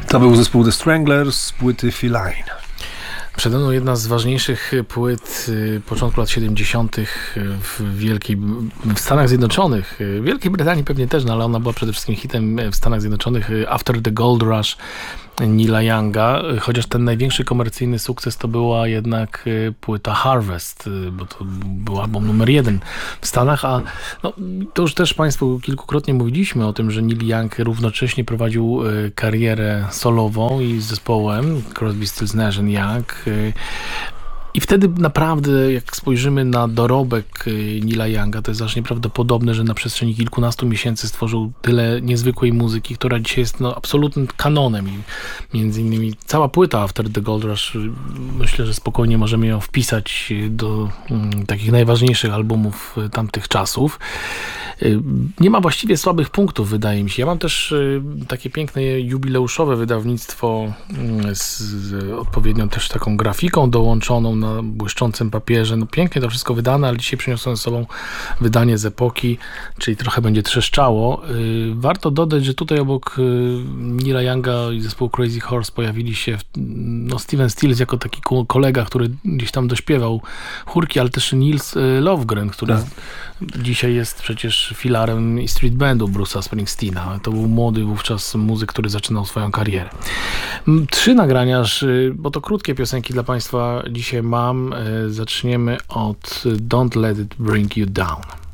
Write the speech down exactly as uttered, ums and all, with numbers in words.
To był zespół The Stranglers z płyty Feline. Przede mną jedna z ważniejszych płyt początku lat siedemdziesiątych w Wielkiej, w Stanach Zjednoczonych. W Wielkiej Brytanii pewnie też, no ale ona była przede wszystkim hitem w Stanach Zjednoczonych. After the Gold Rush Neila Younga, chociaż ten największy komercyjny sukces to była jednak płyta Harvest, bo to był album numer jeden w Stanach, a no, to już też Państwu kilkukrotnie mówiliśmy o tym, że Neil Young równocześnie prowadził karierę solową i z zespołem Crosby, Stills, Nash and Young. I wtedy naprawdę, jak spojrzymy na dorobek Neila Younga, to jest aż nieprawdopodobne, że na przestrzeni kilkunastu miesięcy stworzył tyle niezwykłej muzyki, która dzisiaj jest no, absolutnym kanonem. I między innymi cała płyta After the Gold Rush, myślę, że spokojnie możemy ją wpisać do mm, takich najważniejszych albumów tamtych czasów. Nie ma właściwie słabych punktów, wydaje mi się. Ja mam też takie piękne jubileuszowe wydawnictwo z, z odpowiednią też taką grafiką dołączoną na błyszczącym papierze. No pięknie to wszystko wydane, ale dzisiaj przyniosłem ze sobą wydanie z epoki, czyli trochę będzie trzeszczało. Warto dodać, że tutaj obok Neila Younga i zespołu Crazy Horse pojawili się no, Steven Stills jako taki kolega, który gdzieś tam dośpiewał chórki, ale też Nils Lofgren, który tak. dzisiaj jest przecież filarem street bandu Bruce'a Springsteena. To był młody wówczas muzyk, który zaczynał swoją karierę. Trzy nagrania, bo to krótkie piosenki dla Państwa dzisiaj mam. Zaczniemy od Don't Let It Bring You Down.